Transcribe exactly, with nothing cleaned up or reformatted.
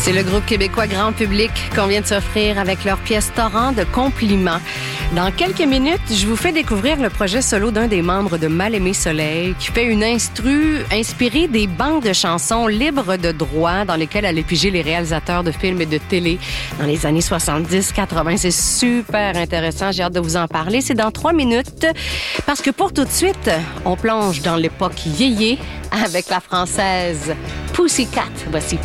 C'est le groupe québécois Grand Public qu'on vient de s'offrir avec leur pièce Torrent de compliments. Dans quelques minutes, je vous fais découvrir le projet solo d'un des membres de Mal-Aimé Soleil qui fait une instru inspirée des banques de chansons libres de droit dans lesquelles allaient piger les réalisateurs de films et de télé dans les années soixante-dix quatre-vingts. C'est super intéressant. J'ai hâte de vous en parler. C'est dans trois minutes parce que pour tout de suite, on plonge dans l'époque yéyé avec la française Pussycat. Voici